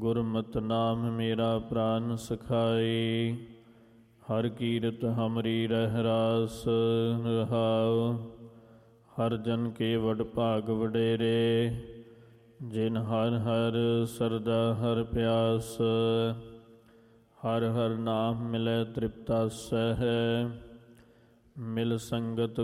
ਗੁਰਮਤਿ ਨਾਮ ਮੇਰਾ ਪ੍ਰਾਨ ਸਖਾਈ। ਹਰ ਕੀਰਤ ਹਮਰੀ ਰਹਿ ਰਾਸ ਰਹਾਉ। ਹਰ ਜਨ ਕੇ ਵਡ ਭਾਗ ਵਡੇਰੇ। ਜਿਨ ਹਰ ਹਰ ਸਰਦਾ ਹਰ ਪਿਆਸ। ਹਰ ਹਰ ਨਾਮ ਮਿਲੈ ਤ੍ਰਿਪਤਾਸੈ। ਮਿਲ ਸੰਗਤ